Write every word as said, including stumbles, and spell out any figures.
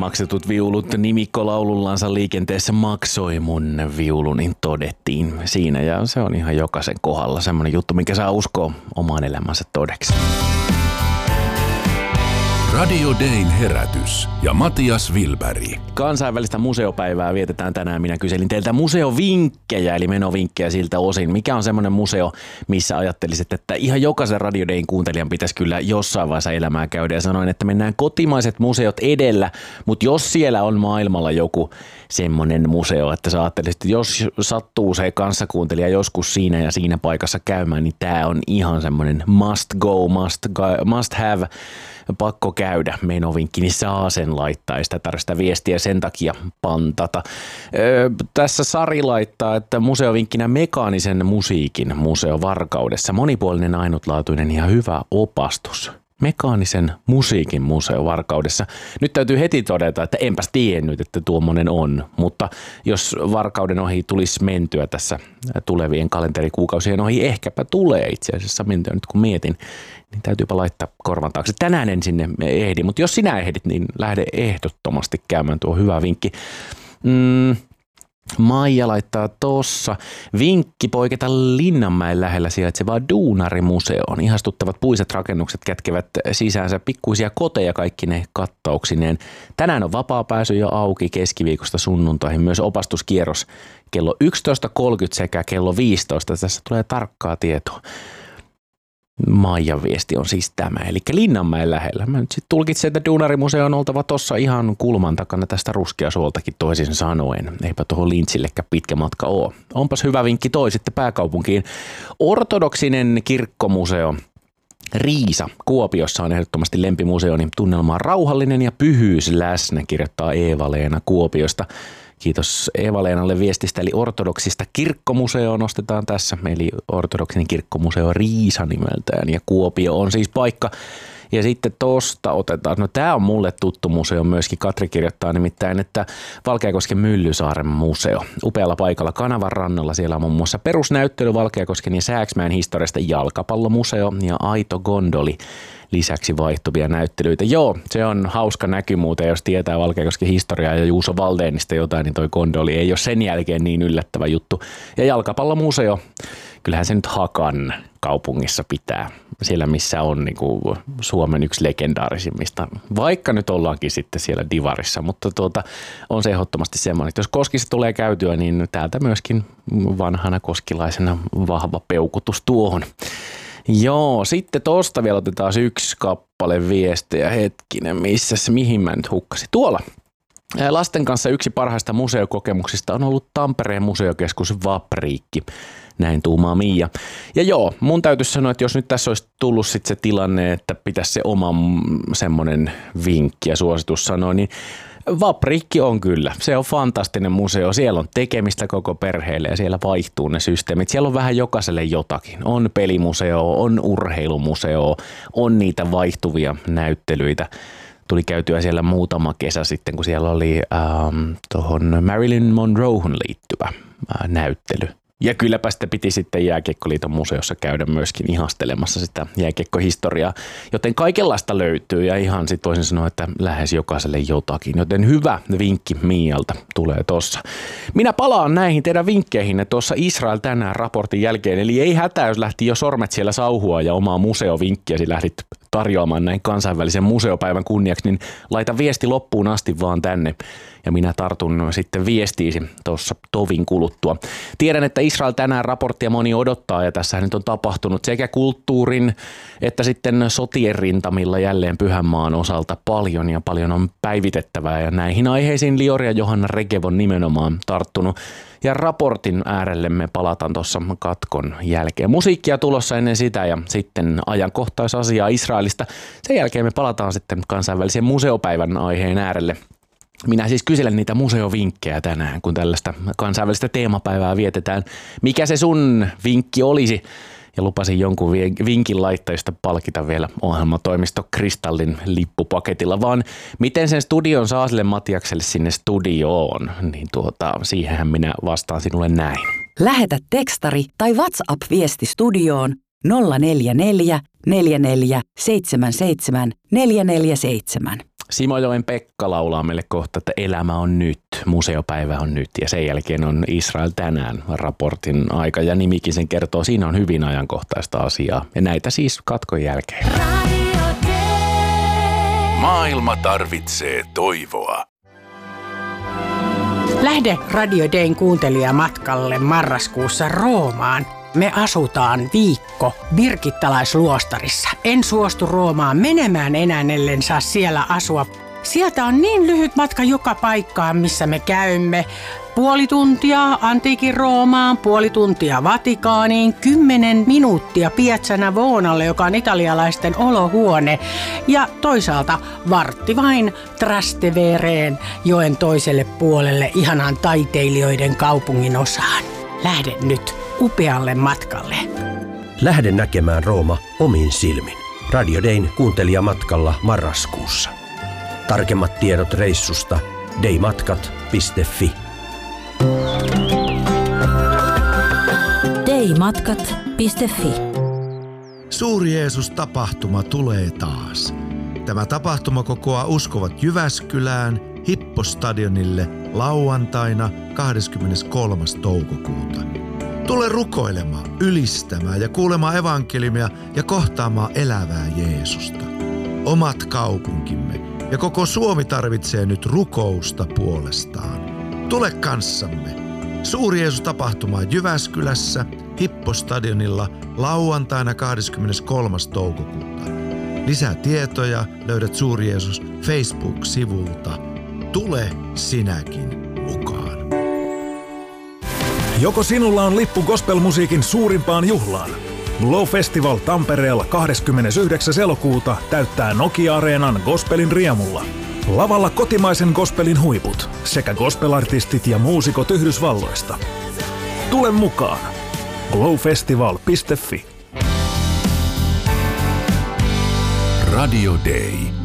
maksetut viulut nimikkolaulullansa liikenteessä maksoi mun viulu, niin todettiin siinä. Ja se on ihan jokaisen kohdalla semmoinen juttu, minkä saa uskoa omaan elämänsä todeksi. Radio Dayn herätys ja Matias Wilberg. Kansainvälistä museopäivää vietetään tänään. Minä kyselin teiltä museovinkkejä, eli menovinkkejä siltä osin. Mikä on semmoinen museo, missä ajattelisit, että ihan jokaisen Radio Dayn kuuntelijan pitäisi kyllä jossain vaiheessa elämää käydä. Ja sanoin, että mennään kotimaiset museot edellä, mutta jos siellä on maailmalla joku semmoinen museo, että sä ajattelisit, että jos sattuu se kanssakuuntelija joskus siinä ja siinä paikassa käymään, niin tää on ihan semmoinen must go, must, go, must have, pakko käydä menovinkki, niin saa sen laittaa. Ei sitä tarvitse viestiä sen takia pantata. Öö, tässä Sari laittaa, että museovinkkinä mekaanisen musiikin museo Varkaudessa. Monipuolinen, ainutlaatuinen ja hyvä opastus. Mekaanisen musiikin museo Varkaudessa. Nyt täytyy heti todeta, että enpäs tiennyt, että tuommoinen on, mutta jos Varkauden ohi tulisi mentyä tässä tulevien kalenterikuukausien ohi, ehkäpä tulee itse asiassa mentyä nyt kun mietin, niin täytyypä laittaa korvan taakse. Tänään en sinne ehdi, mutta jos sinä ehdit, niin lähde ehdottomasti käymään, tuo hyvä vinkki. Mm. Maija laittaa tossa. Vinkki poiketa Linnanmäen lähellä sijaitsevaa Duunarimuseoon. Ihastuttavat puiset rakennukset kätkevät sisäänsä pikkuisia koteja kaikki ne kattauksineen. Tänään on vapaa pääsy jo auki keskiviikosta sunnuntaihin. Myös opastuskierros kello yksitoista kolmekymmentä sekä kello viisitoista. Tässä tulee tarkkaa tietoa. Maijan viesti on siis tämä, eli Linnanmäen lähellä. Mä nyt sitten tulkitsen, että Duunarimuseo on oltava tuossa ihan kulman takana tästä Ruskeasuoltakin toisin sanoen. Eipä tuohon Lintsillekään pitkä matka ole. Onpas hyvä vinkki toi sitten pääkaupunkiin. Ortodoksinen kirkkomuseo Riisa Kuopiossa on ehdottomasti lempimuseoni. Tunnelma on rauhallinen ja pyhyys läsnä, kirjoittaa Eeva-Leena Kuopiosta. Kiitos Eeva-Leenalle viestistä, eli ortodoksista kirkkomuseo nostetaan tässä, eli ortodoksinen kirkkomuseo Riisa nimeltään, ja Kuopio on siis paikka. Ja sitten tosta otetaan, no tää on mulle tuttu museo myöskin, Katri kirjoittaa nimittäin, että Valkeakosken Myllysaaren museo. Upealla paikalla kanavan rannalla, siellä on muun muassa perusnäyttely Valkeakosken ja Sääksmäen historiasta, jalkapallomuseo ja aito gondoli. Lisäksi vaihtuvia näyttelyitä. Joo, se on hauska näky muuten, jos tietää Valkeakosken historiaa ja Juuso Valdeenista jotain, niin toi gondoli ei ole sen jälkeen niin yllättävä juttu. Ja jalkapallomuseo, kyllähän se nyt Hakan kaupungissa pitää, siellä missä on niin kuin Suomen yksi legendaarisimmista, vaikka nyt ollaankin sitten siellä Divarissa, mutta tuota, on se ehdottomasti semmoinen, että jos Koskissa tulee käytyä, niin täältä myöskin vanhana koskilaisena vahva peukutus tuohon. Joo, sitten tosta vielä otetaan yksi kappale viestejä, hetkinen, missä, mihin mä nyt hukkasin. Tuolla lasten kanssa yksi parhaista museokokemuksista on ollut Tampereen museokeskus Vapriikki. Näin tuumaa Miia. Ja joo, mun täytyisi sanoa, että jos nyt tässä olisi tullut sitten se tilanne, että pitäisi se oma semmoinen vinkki ja suositus sanoa, niin Vapriikki on kyllä. Se on fantastinen museo. Siellä on tekemistä koko perheelle ja siellä vaihtuu ne systeemit. Siellä on vähän jokaiselle jotakin. On pelimuseo, on urheilumuseo, on niitä vaihtuvia näyttelyitä. Tuli käytyä siellä muutama kesä sitten, kun siellä oli ähm, tuohon Marilyn Monroehun liittyvä äh, näyttely. Ja kylläpä sitten piti sitten Jääkiekkoliiton museossa käydä myöskin ihastelemassa sitä jääkiekkohistoriaa, joten kaikenlaista löytyy ja ihan sitten voisin sanoa, että lähes jokaiselle jotakin, joten hyvä vinkki Miialta tulee tossa. Minä palaan näihin teidän vinkkeihin tuossa Israel tänään raportin jälkeen, eli ei hätää, jos lähti jo sormet siellä sauhua ja omaa museovinkkiäsi lähdit tarjoamaan näin kansainvälisen museopäivän kunniaksi, niin laita viesti loppuun asti vaan tänne ja minä tartun sitten viestiisi tuossa tovin kuluttua. Tiedän, että Israel tänään raporttia moni odottaa ja tässä nyt on tapahtunut sekä kulttuurin että sitten sotien rintamilla jälleen Pyhänmaan osalta paljon ja paljon on päivitettävää ja näihin aiheisiin Liori ja Johanna Regev on nimenomaan tarttunut. Ja raportin äärelle me palataan tuossa katkon jälkeen. Musiikkia tulossa ennen sitä ja sitten ajankohtaisasiaa Israelista. Sen jälkeen me palataan sitten kansainvälisen museopäivän aiheen äärelle. Minä siis kyselen niitä museovinkkejä tänään, kun tällaista kansainvälistä teemapäivää vietetään. Mikä se sun vinkki olisi? Ja lupasin jonkun vinkin laittajista palkita vielä ohjelmatoimisto Kristallin lippupaketilla, vaan miten sen studion saa sille Matiakselle sinne studioon, niin tuota, siihenhän minä vastaan sinulle näin. Lähetä tekstari tai WhatsApp-viesti studioon nolla neljä neljä, neljä neljä, seitsemän seitsemän, neljä neljä seitsemän. Simojoen Pekka laulaa meille kohta, että elämä on nyt, museopäivä on nyt ja sen jälkeen on Israel tänään raportin aika ja nimikin sen kertoo. Siinä on hyvin ajankohtaista asiaa ja näitä siis katkon jälkeen. Maailma tarvitsee toivoa. Lähde Radio Dayn kuuntelijamatkalle marraskuussa Roomaan. Me asutaan viikko birgittalaisluostarissa. En suostu Roomaan menemään enää, ellen saa siellä asua. Sieltä on niin lyhyt matka joka paikkaan, missä me käymme. Puoli tuntia antiikin Roomaan, puoli tuntia Vatikaaniin, kymmenen minuuttia Piazza Navonalle, joka on italialaisten olohuone. Ja toisaalta vartti vain Trastevereen, joen toiselle puolelle, ihanaan taiteilijoiden kaupungin osaan. Lähde nyt upealle matkalle. Lähde näkemään Rooma omin silmin. Radio Dayn kuuntelijamatkalla marraskuussa. Tarkemmat tiedot reissusta daymatkat piste fi. daymatkat piste fi. Suuri Jeesus-tapahtuma tulee taas. Tämä tapahtuma kokoaa uskovat Jyväskylään Hippostadionille lauantaina kahdeskymmeneskolmas toukokuuta. Tule rukoilemaan, ylistämään ja kuulemaan evankeliumia ja kohtaamaan elävää Jeesusta. Omat kaupunkimme ja koko Suomi tarvitsee nyt rukousta puolestaan. Tule kanssamme. Suuri Jeesus-tapahtuma Jyväskylässä Hippostadionilla lauantaina kahdeskymmeneskolmas toukokuuta. Lisää tietoja löydät Suuri Jeesus Facebook-sivulta. Tule sinäkin mukaan. Joko sinulla on lippu gospelmusiikin suurimpaan juhlaan? Glow Festival Tampereella kahdeskymmenesyhdeksäs elokuuta täyttää Nokia-areenan gospelin riemulla. Lavalla kotimaisen gospelin huiput sekä gospelartistit ja muusikot Yhdysvalloista. Tule mukaan! glowfestival piste fi. Radio Day.